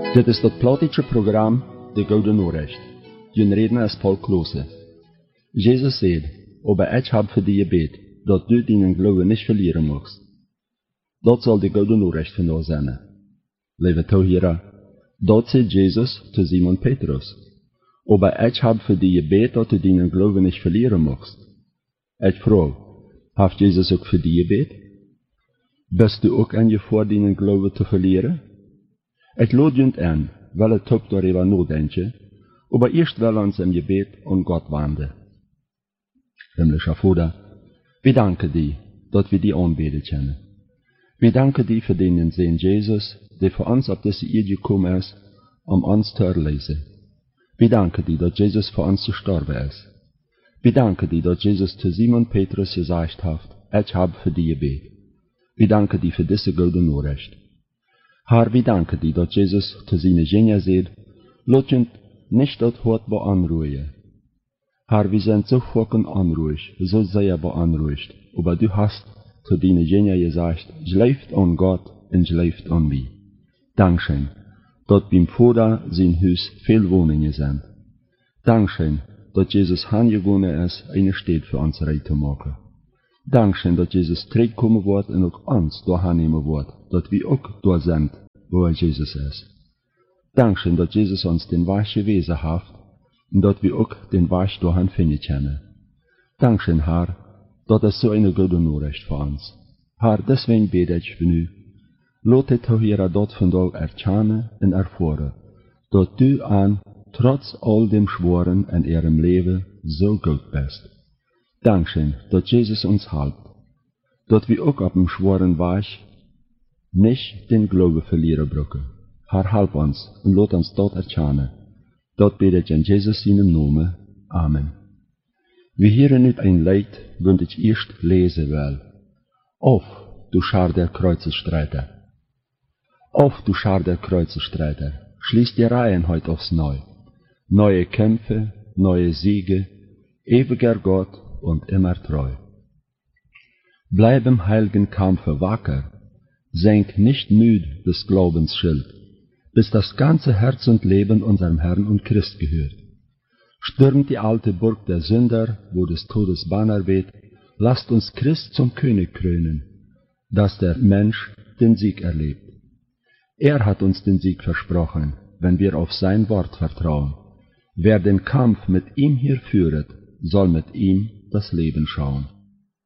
Dit is het Plautische programma De Gouden Noorrecht. Je reden is Paul Klose. Jezus zei, aber ich hab für dich gebet, dat du deinen Glauben nicht verlieren magst. Dat zal de Gouden Noorrecht van jou zijn. Lieve toehörer, dat zei Jesus zu Simon Petrus. Aber ich hab für dich gebet, dat du deinen Glauben nicht verlieren magst. Ich frage, hat Jesus ook für dich gebet? Bist du ook aan je voor deinen Glauben te verlieren? Ich lade jent an, weil het ook darüber nachdenken, aber erst will uns im Gebet an Gott wenden. Himmlischer Vater, wir danken dir, dass wir dich anbeten können. Wir danken dir für den Sohn Jesus, der für uns auf diese Erde gekommen ist, uns zu erlösen. Wir danken dir, dass Jesus für uns gestorben ist. Wir danken dir, dass Jesus zu Simon Petrus gesagt hat, ich habe für dich gebet. Wir danken dir für diese gute Nachricht. Herr, wir danken dir, dass Jesus zu seinen Jüngern sagt, lass uns nicht das Hort beunruhigen. Herr, wir sind so fucking unruhig, so sehr beunruhigt, aber du hast zu deinen Jüngern gesagt, schläft an Gott und schläft an mich. Dankeschön, dass beim Vater sein Haus viel Wohnungen sind. Dankeschön, dass Jesus heimgegangen ist, eine Stadt für uns rein zu machen. Dankeschön, dass Jesus zurückkommen wird und auch uns da nehmen wird, dass wir auch da sind, wo Jesus ist. Dankeschön, dass Jesus uns den Weg gewesen hat und dass wir auch den Weg dahin finden können. Dankeschön, Herr, dass es so eine gute Nachricht für uns. Herr, deswegen bete ich für dich. Lass die Tohörer dort von da erkennen und erfahren, dass du trotz all dem Schworen in ihrem Leben so gut bist. Dankeschön, dass Jesus uns hält, dass wir auch auf dem schweren Weg nicht den Glauben verlieren brücken. Herr, help uns und lass uns dort erkennen. Dort bete ich in Jesus seinem Namen. Amen. Wir hören nicht ein Lied, das ich erst lesen will. Auf, du Schar der Kreuzestreiter. Auf, du Schar der Kreuzestreiter, schließ die Reihen heute aufs Neu. Neue Kämpfe, neue Siege, ewiger Gott und immer treu. Bleib im heiligen Kampfe wacker, senk nicht müd des Glaubens Schild, bis das ganze Herz und Leben unserem Herrn und Christ gehört. Stürmt die alte Burg der Sünder, wo des Todes Banner weht, lasst uns Christ zum König krönen, dass der Mensch den Sieg erlebt. Er hat uns den Sieg versprochen, wenn wir auf sein Wort vertrauen. Wer den Kampf mit ihm hier führet, soll mit ihm das Leben schauen.